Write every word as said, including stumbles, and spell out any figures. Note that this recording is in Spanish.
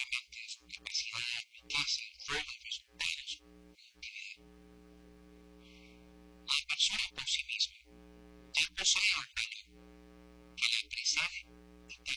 justamente su capacidad de aplicarse al rol de resultados como actividad. La persona por sí misma ya posee orgánicos